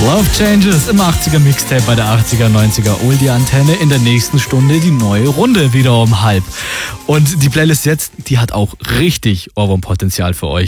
Love Changes im 80er Mixtape bei der 80er 90er Oldie Antenne. In der nächsten Stunde die neue Runde wieder um 12:30. Und die Playlist jetzt, die hat auch richtig Ohrwurmpotenzial für euch.